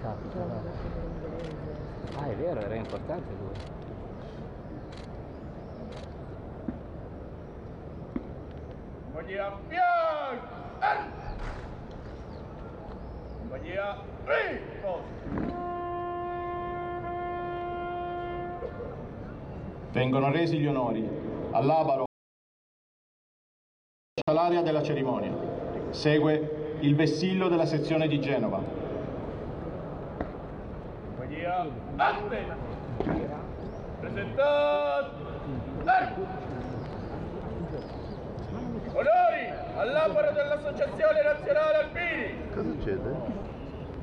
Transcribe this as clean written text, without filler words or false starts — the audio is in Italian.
Ah, è vero, era importante lui. Compagnia bianca! Compagnia vengono resi gli onori all'Abaro all'area della cerimonia. Segue il vessillo della sezione di Genova. Compagnia Arte! Presentato! Onori all'Abaro dell'Associazione Nazionale Alpini! Cosa succede?